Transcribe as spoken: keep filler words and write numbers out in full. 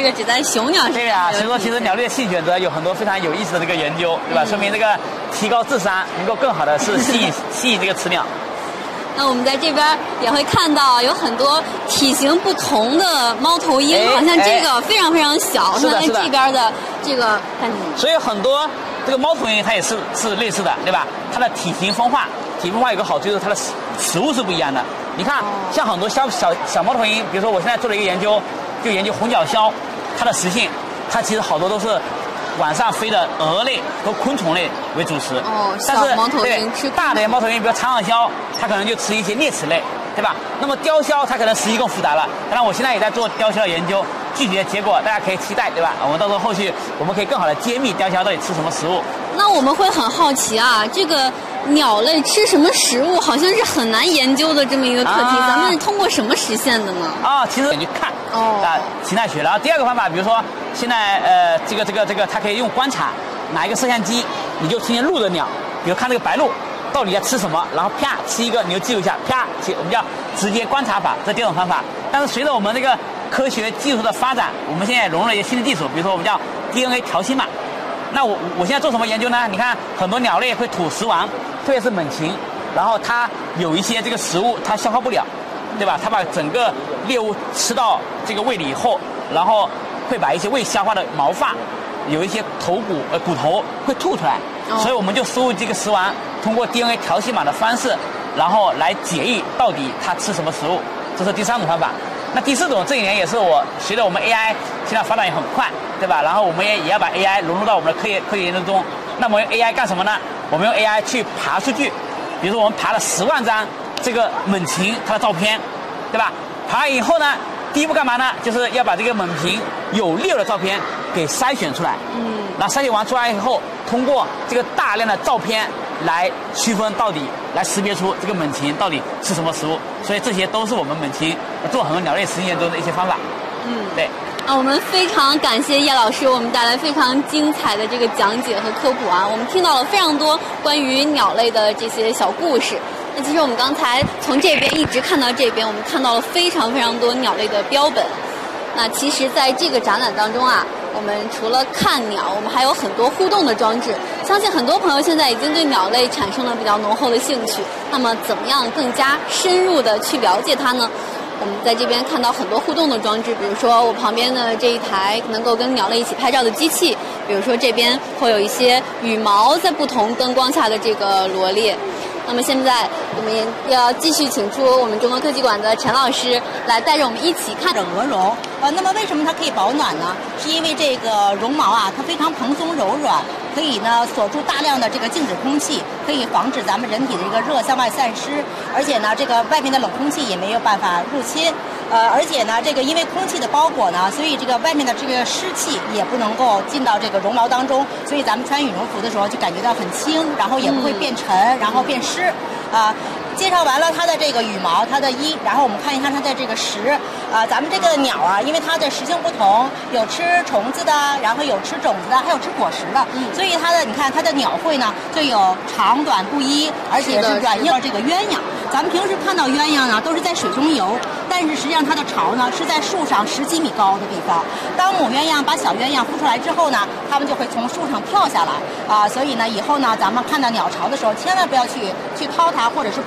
个只在雄鸟上。 对呀、啊，所以说其实鸟类的性选择有很多非常有意思的这个研究，对吧？嗯、说明这个提高智商能够更好的是吸引吸引这个雌鸟。 那我们在这边也会看到有很多体型不同的猫头鹰，哎、好像这个非常非常小， 是的， 是这边的这个看。 所以很多这个猫头鹰它也是是类似的，对吧？它的体型分化，体型分化有个好处就是它的食物是不一样的。你看，像很多小小小猫头鹰，比如说我现在做了一个研究，就研究红脚鸮，它的食性，它其实好多都是晚上飞的蛾类和昆虫类为主食。 哦， 但是猫头鹰吃大的猫头鹰，比如长耳鸮，它可能就吃一些啮齿类，对吧？那么雕鸮它可能食性更复杂了。当然，我现在也在做雕鸮的研究，具体的结果大家可以期待，对吧？我们到时候后续我们可以更好的揭秘雕鸮到底吃什么食物。 那我们会很好奇啊，这个鸟类吃什么食物，好像是很难研究的这么一个课题。啊、咱们通过什么实现的呢？ 啊，其实你去看哦，啊，形态学。然后第二个方法，比如说现在呃，这个这个这个，它可以用观察，拿一个摄像机，你就听见录的鸟，比如看这个白鹭到底在吃什么，然后啪吃一个，你就记录一下，啪，我们叫直接观察法，这第二种方法。但是随着我们这个科学技术的发展，我们现在融入了一些新的技术，比如说我们叫 D N A 调心码。那我我现在做什么研究呢？你看很多鸟类会吐食丸，特别是猛禽，然后它有一些这个食物它消化不了，对吧？它把整个猎物吃到这个胃里以后，然后会把一些未消化的毛发，有一些头骨呃骨头会吐出来，哦、所以我们就输入这个食丸，通过 D N A 调心码的方式，然后来解译到底它吃什么食物，这是第三种方法。那第四种这几年也是我随着我们 A I 现在发展也很快，对吧？然后我们也也要把 A I 融入到我们的科研科研研究中。那么用 A I 干什么呢？我们用 A I 去爬数据，比如说我们爬了十万张这个猛禽它的照片，对吧？爬完以后呢，第一步干嘛呢？就是要把这个猛禽有猎的照片给筛选出来。嗯。然后筛选完出来以后，通过这个大量的照片来区分到底，来识别出这个猛禽到底是什么食物。所以这些都是我们猛禽做很多鸟类实验研究的一些方法。 嗯， 对。 啊，我们非常感谢叶老师，我们带来非常精彩的这个讲解和科普啊，我们听到了非常多关于鸟类的这些小故事。那其实我们刚才从这边一直看到这边，我们看到了非常非常多鸟类的标本。那其实在这个展览当中啊，我们除了看鸟，我们还有很多互动的装置。相信很多朋友现在已经对鸟类产生了比较浓厚的兴趣。那么怎么样更加深入的去了解它呢？我们在这边看到很多互动的装置，比如说我旁边的这一台能够跟鸟类一起拍照的机器，比如说这边会有一些羽毛在不同灯光下的这个罗列。那么现在我们也要继续请出我们中国科技馆的陈老师来带着我们一起看着鹅绒。呃，那么为什么它可以保暖呢？是因为这个绒毛啊，它非常蓬松柔软，可以呢锁住大量的这个静止空气，可以防止咱们人体的这个热向外散失，而且呢，这个外面的冷空气也没有办法入侵。呃，而且呢，这个因为空气的包裹呢，所以这个外面的这个湿气也不能够进到这个绒毛当中，所以咱们穿羽绒服的时候就感觉到很轻，然后也不会变沉，嗯、然后变湿。啊、呃，介绍完了它的这个羽毛，它的衣，然后我们看一看它的这个食。啊、呃，咱们这个鸟啊，因为它的食性不同，有吃虫子的，然后有吃种子的，还有吃果实的，嗯、所以它的你看它的鸟喙呢，就有长短不一，而且是软硬这个鸳鸯。咱们平时看到鸳鸯呢，都是在水中游，但是实际上它的巢呢是在树上十几米高的地方。当母鸳鸯把小鸳鸯孵出来之后呢，它们就会从树上跳下来啊、呃，所以呢，以后呢，咱们看到鸟巢的时候，千万不要去去掏它，或者是